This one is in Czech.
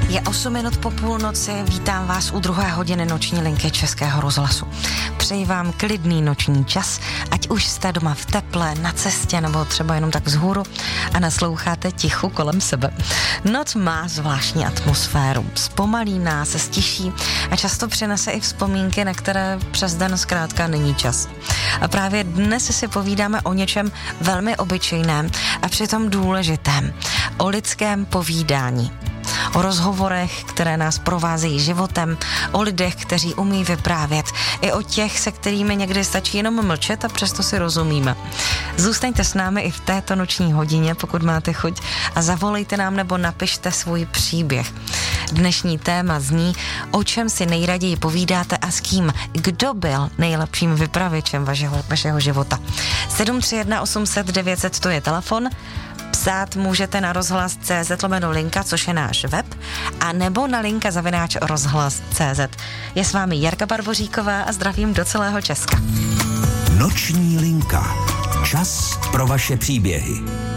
Je 8 minut po půlnoci, vítám vás u 2. hodiny noční linky Českého rozhlasu. Přeji vám klidný noční čas, ať už jste doma v teple, na cestě nebo třeba jenom tak vzhůru a nasloucháte tichu kolem sebe. Noc má zvláštní atmosféru, zpomalí nás, se stiší a často přinese i vzpomínky, na které přes den zkrátka není čas. A právě dnes si povídáme o něčem velmi obyčejném a přitom důležitém, o lidském povídání. O rozhovorech, které nás provázejí životem, o lidech, kteří umí vyprávět, i o těch, se kterými někdy stačí jenom mlčet a přesto si rozumíme. Zůstaňte s námi i v této noční hodině, pokud máte chuť, a zavolejte nám nebo napište svůj příběh. Dnešní téma zní, o čem si nejraději povídáte a s kým, kdo byl nejlepším vypravěčem vašeho života. 731 800 900 to je telefon. Psát můžete na rozhlas.cz/linka, což je náš web, a nebo na linka@rozhlas.cz. Je s vámi Jarka Barboříková a zdravím do celého Česka. Noční linka. Čas pro vaše příběhy.